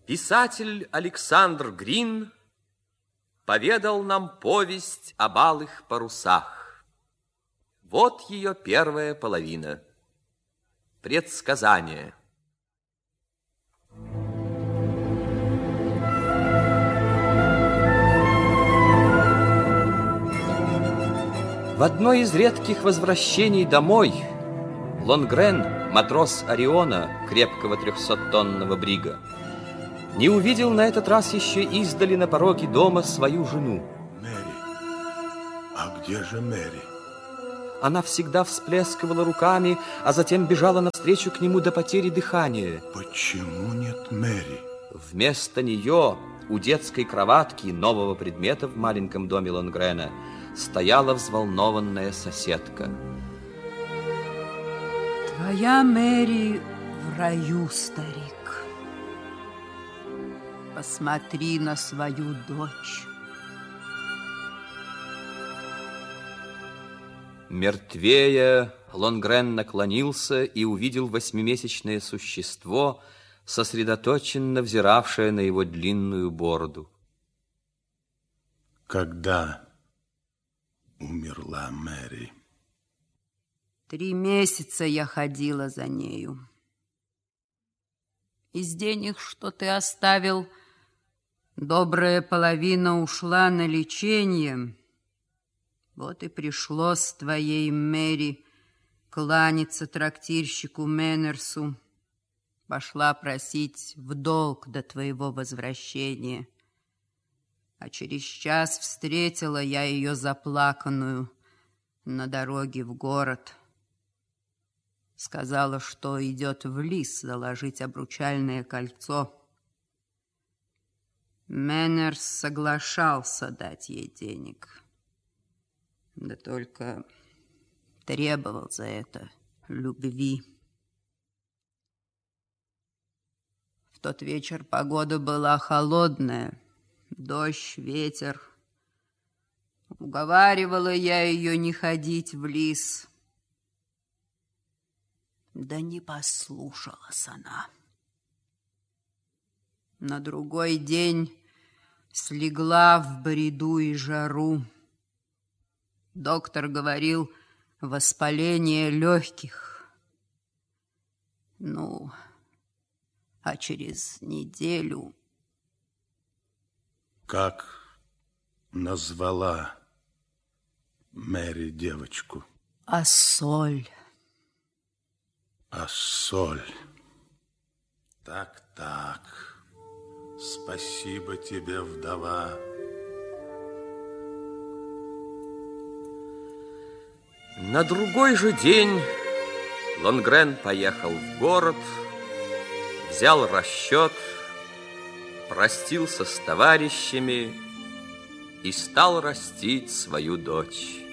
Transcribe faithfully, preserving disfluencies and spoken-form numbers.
Писатель Александр Грин поведал нам повесть об алых парусах. Вот ее первая половина. Предсказание. В одно из редких возвращений домой Лонгрен, матрос Ориона, крепкого трехсоттонного брига, не увидел на этот раз еще издали на пороге дома свою жену. Мэри, а где же Мэри? Она всегда всплескивала руками, а затем бежала навстречу к нему до потери дыхания. Почему нет Мэри? Вместо нее у детской кроватки, нового предмета в маленьком доме Лонгрена, стояла взволнованная соседка. Твоя Мэри в раю, старик. Посмотри на свою дочь. Мертвея, Лонгрен наклонился и увидел восьмимесячное существо, сосредоточенно взиравшее на его длинную бороду. Когда умерла Мэри? Три месяца я ходила за нею. Из денег, что ты оставил, добрая половина ушла на лечение. Вот и пришлось твоей Мэри кланяться трактирщику Меннерсу. Пошла просить в долг до твоего возвращения. А через час встретила я ее заплаканную на дороге в город. Сказала, что идет в лис заложить обручальное кольцо. Меннерс соглашался дать ей денег. Да только требовал за это любви. В тот вечер погода была холодная, дождь, ветер. Уговаривала я ее не ходить в лис. Да не послушалась она. На другой день слегла в бреду и жару. Доктор говорил, воспаление легких. Ну, а через неделю... Как назвала Мэри девочку? Ассоль. Ассоль. Так-так. Спасибо тебе, вдова. На другой же день Лонгрен поехал в город, взял расчет, простился с товарищами и стал растить свою дочь.